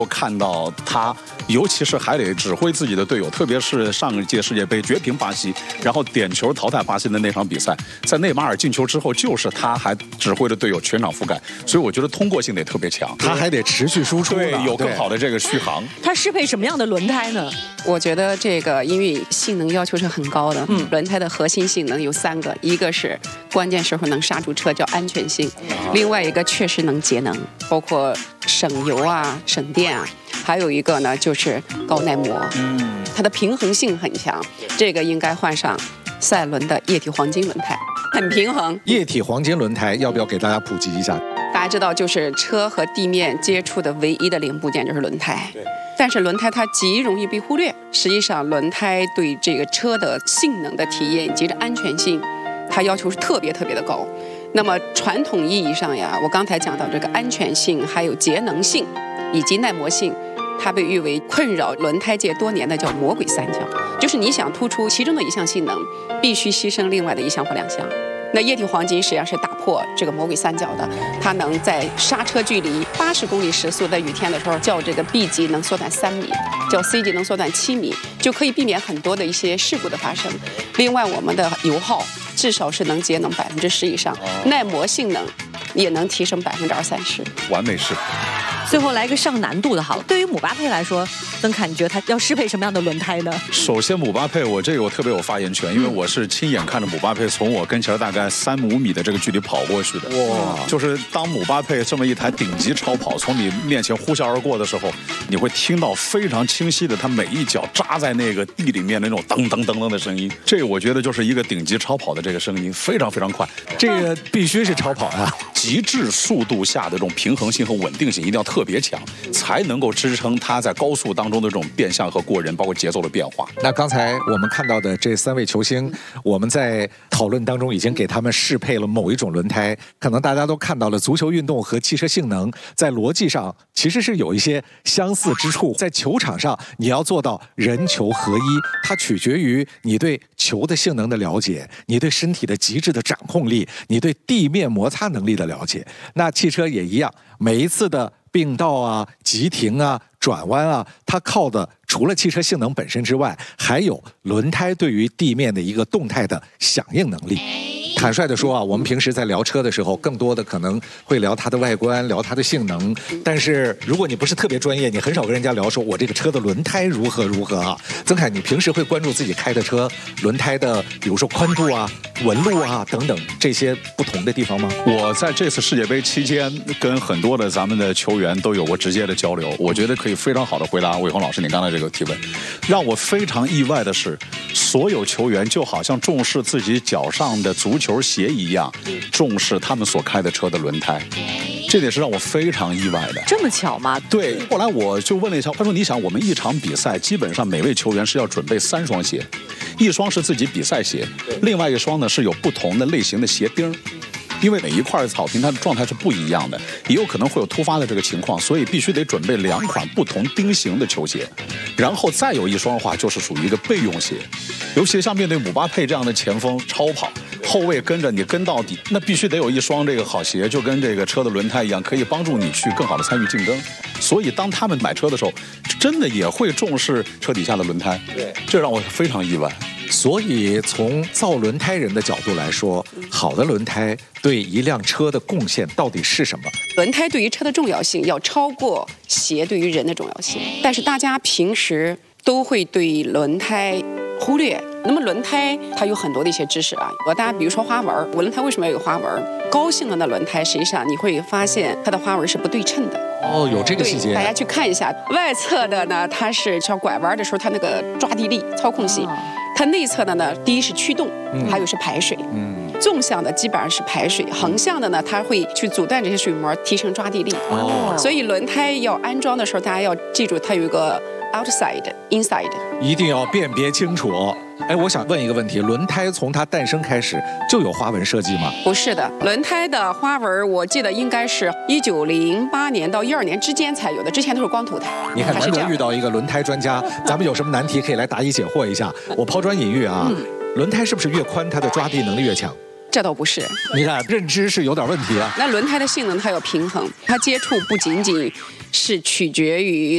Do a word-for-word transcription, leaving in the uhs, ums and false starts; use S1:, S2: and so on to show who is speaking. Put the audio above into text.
S1: 我看到他，尤其是还得指挥自己的队友，特别是上一届世界杯绝平巴西，然后点球淘汰巴西的那场比赛，在内马尔进球之后，就是他还指挥着队友全场覆盖，所以我觉得通过性得特别强，
S2: 他还得持续输出，
S1: 对，有更好的这个续航。
S3: 他适配什么样的轮胎呢？
S4: 我觉得这个因为性能要求是很高的，嗯，轮胎的核心性能有三个，一个是关键时候能刹住车，叫安全性；另外一个确实能节能，包括省油啊、省电啊；还有一个呢就是高耐磨，嗯，它的平衡性很强，这个应该换上赛伦的液体黄金轮胎，很平衡。
S2: 液体黄金轮胎要不要给大家普及一下？
S4: 大家知道，就是车和地面接触的唯一的零部件就是轮胎。对。但是轮胎它极容易被忽略，实际上轮胎对这个车的性能的体验以及这安全性，它要求是特别特别的高。那么传统意义上呀，我刚才讲到这个安全性、还有节能性以及耐磨性，它被誉为困扰轮胎界多年的叫魔鬼三角，就是你想突出其中的一项性能，必须牺牲另外的一项或两项。那液体黄金实际上是打破这个魔鬼三角的，它能在刹车距离八十公里时速，在雨天的时候叫这个 B 级能缩短三米，叫 C 级能缩短七米，就可以避免很多的一些事故的发生。另外，我们的油耗至少是能节能百分之十以上，耐磨性能也能提升百分之二三十，
S1: 完美适配。
S3: 最后来一个上难度的好了，对于姆巴佩来说，曾凯，你觉得他要适配什么样的轮胎呢？
S1: 首先，姆巴佩，我这个我特别有发言权，因为我是亲眼看着姆巴佩从我跟前大概三五米的这个距离跑过去的。哇！就是当姆巴佩这么一台顶级超跑从你面前呼啸而过的时候，你会听到非常清晰的他每一脚扎在那个地里面的那种噔噔噔噔的声音。这个我觉得就是一个顶级超跑的这个声音，非常非常快。
S2: 这个必须是超跑啊！
S1: 极致速度下的这种平衡性和稳定性一定要特别强，才能够支撑它在高速当中的这种变向和过人，包括节奏的变化。
S2: 那刚才我们看到的这三位球星，我们在讨论当中已经给他们适配了某一种轮胎，可能大家都看到了，足球运动和汽车性能在逻辑上其实是有一些相似之处。在球场上，你要做到人球合一，它取决于你对球的性能的了解，你对身体的极致的掌控力，你对地面摩擦能力的了解。那汽车也一样，每一次的并道啊、急停啊、转弯啊，它靠的除了汽车性能本身之外，还有轮胎对于地面的一个动态的响应能力。坦率地说啊，我们平时在聊车的时候，更多的可能会聊它的外观，聊它的性能。但是如果你不是特别专业，你很少跟人家聊说我这个车的轮胎如何如何啊。曾凯，你平时会关注自己开的车轮胎的，比如说宽度啊、纹路啊等等这些不同的地方吗？
S1: 我在这次世界杯期间，跟很多的咱们的球员都有过直接的交流，我觉得可以非常好的回答伟鸿老师你刚才这个提问。让我非常意外的是，所有球员就好像重视自己脚上的足球鞋一样，重视他们所开的车的轮胎，这点是让我非常意外的。
S3: 这么巧吗？
S1: 对，后来我就问了一下，他说：“你想，我们一场比赛基本上每位球员是要准备三双鞋，一双是自己比赛鞋，另外一双呢是有不同的类型的鞋钉。”因为每一块草坪它的状态是不一样的，也有可能会有突发的这个情况，所以必须得准备两款不同钉型的球鞋，然后再有一双的话就是属于一个备用鞋。尤其像面对姆巴佩这样的前锋超跑，后卫跟着你跟到底，那必须得有一双这个好鞋，就跟这个车的轮胎一样，可以帮助你去更好的参与竞争。所以当他们买车的时候，真的也会重视车底下的轮胎，对，这让我非常意外。
S2: 所以从造轮胎人的角度来说，好的轮胎对一辆车的贡献到底是什么？
S4: 轮胎对于车的重要性要超过鞋对于人的重要性，但是大家平时都会对轮胎忽略。那么轮胎它有很多的一些知识啊，我大家比如说花纹，我轮胎为什么要有花纹？高性能的轮胎实际上你会发现它的花纹是不对称的。
S2: 哦，有这个细节。
S4: 大家去看一下，外侧的呢，它是像拐弯的时候它那个抓地力、操控性。它内侧的呢，第一是驱动，还有是排水。嗯，纵向的基本上是排水，横向的呢，它会去阻断这些水膜，提升抓地力。哦，所以轮胎要安装的时候，大家要记住它有一个 outside、inside，
S2: 一定要辨别清楚。哎，我想问一个问题：轮胎从它诞生开始就有花纹设计吗？
S4: 不是的，轮胎的花纹我记得应该是一九零八年到一二年之间才有的，之前都是光头胎。
S2: 你看，难得遇到一个轮胎专家，咱们有什么难题可以来答疑解惑一下。我抛砖引玉啊，嗯、轮胎是不是越宽，它的抓地能力越强？
S4: 这倒不是，
S2: 你看认知是有点问题啊。
S4: 那轮胎的性能它有平衡，它接触不仅仅是取决于